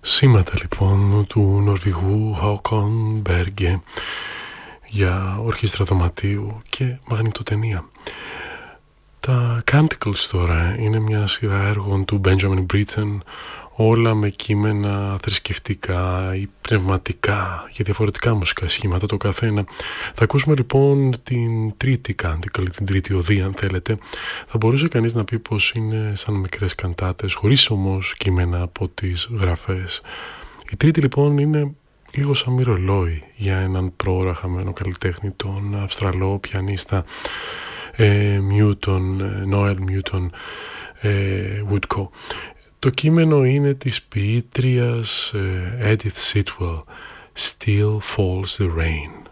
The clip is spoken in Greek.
Σήματα λοιπόν του Νορβηγού Håkon Berge για ορχήστρα δωματίου και μαγνητοτενία. Τα Canticles τώρα είναι μια σειρά έργων του Benjamin Britten, όλα με κείμενα θρησκευτικά ή πνευματικά για διαφορετικά μουσικά σχήματα το καθένα. Θα ακούσουμε λοιπόν την τρίτη Canticle, την τρίτη οδή αν θέλετε. Θα μπορούσε κανείς να πει πως είναι σαν μικρές καντάτες, χωρίς όμως κείμενα από τις γραφές. Η τρίτη λοιπόν είναι λίγο σαν μυρολόι για έναν πρόωρα χαμένο καλλιτέχνη, τον Αυστραλό πιανίστα Noel Newton Woodcoe. Το κείμενο είναι της ποιήτριας Edith Sitwell, Still Falls the Rain.